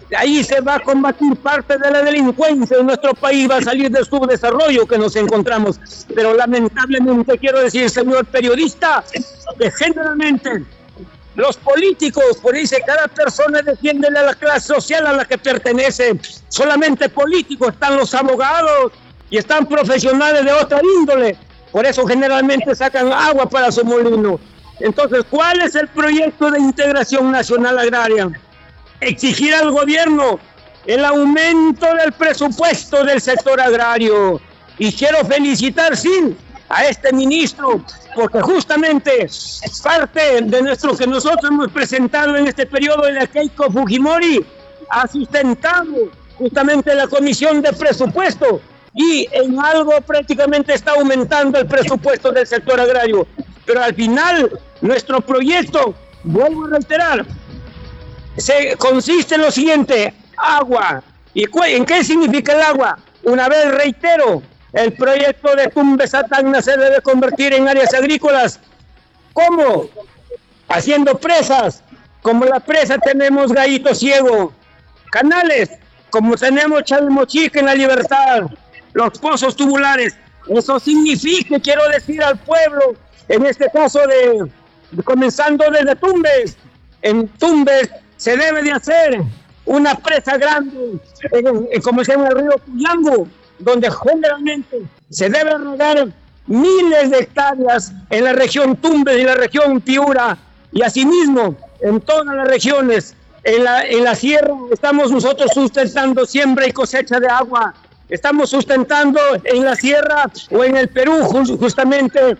Ahí se va a combatir parte de la delincuencia en nuestro país, va a salir del subdesarrollo que nos encontramos. Pero lamentablemente quiero decir, señor periodista, que generalmente los políticos, por ahí dice, cada persona defiende a la clase social a la que pertenece. Solamente políticos, están los abogados y están profesionales de otra índole. Por eso generalmente sacan agua para su molino. Entonces, ¿cuál es el proyecto de integración nacional agraria? Exigir al gobierno el aumento del presupuesto del sector agrario. Y quiero felicitar, sí, a este ministro, porque justamente parte de nuestro que nosotros hemos presentado en este periodo de la Keiko Fujimori ha sustentado justamente la Comisión de Presupuesto y en algo prácticamente está aumentando el presupuesto del sector agrario. Pero al final, nuestro proyecto, vuelvo a reiterar, consiste en lo siguiente: agua. ¿Y en qué significa el agua? Una vez reitero, el proyecto de Tumbes-Tacna se debe convertir en áreas agrícolas. ¿Cómo? Haciendo presas. Como la presa tenemos Gallito Ciego. Canales, como tenemos Chalmochique en La Libertad. Los pozos tubulares. Eso significa, quiero decir al pueblo, en este caso comenzando desde Tumbes. En Tumbes se debe de hacer una presa grande, como se llama el río Puyango, donde generalmente se debe regar miles de hectáreas en la región Tumbes y la región Piura, y asimismo en todas las regiones. En la sierra estamos nosotros sustentando siembra y cosecha de agua. Estamos sustentando en la sierra o en el Perú justamente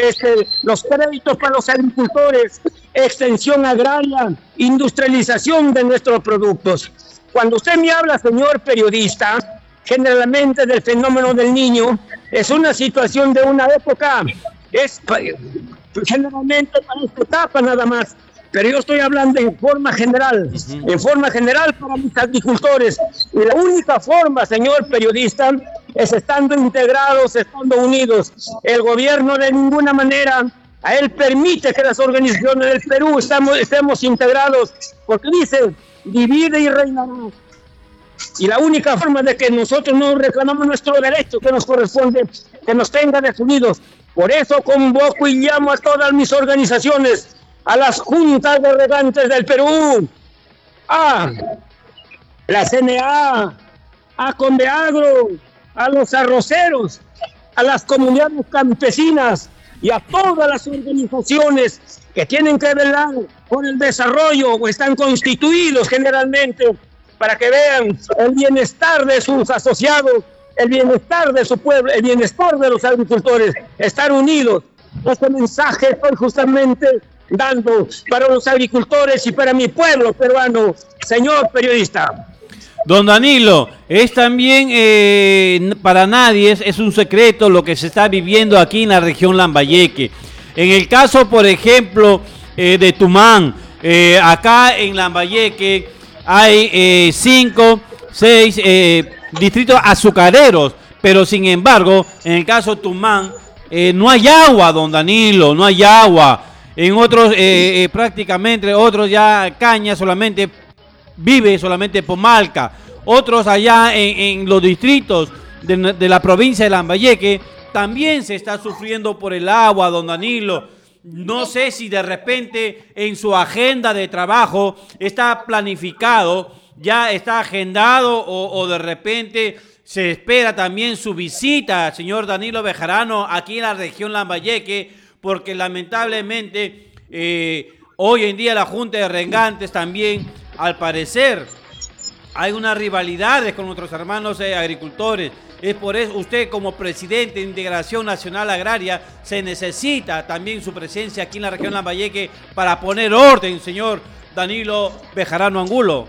los créditos para los agricultores, extensión agraria, industrialización de nuestros productos. Cuando usted me habla, señor periodista, generalmente del fenómeno del Niño, es una situación de una época, es generalmente para esta etapa nada más, pero yo estoy hablando en forma general para mis agricultores. Y la única forma, señor periodista, es estando integrados, estando unidos. El gobierno de ninguna manera, a él permite que las organizaciones del Perú estemos integrados, porque dice, divide y reinará. Y la única forma de que nosotros no reclamamos nuestro derecho que nos corresponde, que nos tenga desunidos. Por eso convoco y llamo a todas mis organizaciones, a las juntas de regantes del Perú, a la CNA, a Condeagro, a los arroceros, a las comunidades campesinas y a todas las organizaciones que tienen que velar por el desarrollo o están constituidos generalmente para que vean el bienestar de sus asociados, el bienestar de su pueblo, el bienestar de los agricultores, estar unidos. Este mensaje estoy justamente dando para los agricultores y para mi pueblo peruano, señor periodista. Don Danilo, es también para nadie es un secreto lo que se está viviendo aquí en la región Lambayeque. En el caso, por ejemplo, de Tumán, acá en Lambayeque hay 5, 6 distritos azucareros, pero sin embargo, en el caso de Tumán, no hay agua, don Danilo, no hay agua. En otros, prácticamente, otros ya caña solamente vive solamente Pomalca. Otros allá en los distritos de la provincia de Lambayeque también se está sufriendo por el agua, don Danilo. No sé si de repente en su agenda de trabajo está planificado, ya está agendado o de repente se espera también su visita, señor Danilo Bejarano, aquí en la región Lambayeque, porque lamentablemente hoy en día la Junta de Regantes también, al parecer, hay unas rivalidades con nuestros hermanos agricultores. Es por eso usted como presidente de Integración Nacional Agraria se necesita también su presencia aquí en la región Lambayeque para poner orden, señor Danilo Bejarano Angulo.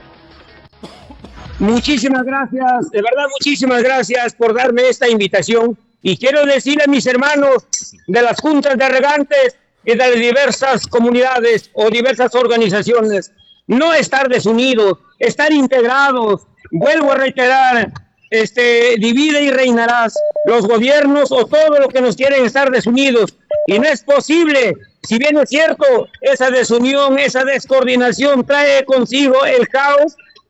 Muchísimas gracias, de verdad muchísimas gracias por darme esta invitación. Y quiero decirle a mis hermanos de las juntas de regantes y de las diversas comunidades o diversas organizaciones, no estar desunidos, estar integrados. Vuelvo a reiterar, divide y reinarás. Los gobiernos o todo lo que nos quieren estar desunidos. Y no es posible, si bien es cierto, esa desunión, esa descoordinación trae consigo el caos,